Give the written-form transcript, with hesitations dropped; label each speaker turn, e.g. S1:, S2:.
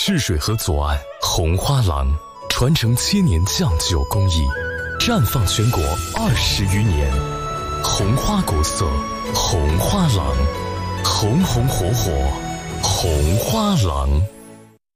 S1: 赤水河左岸红花廊，传承7年酱酒工艺，绽放全国20余年。红花国色，红花廊，红红火火，红花廊。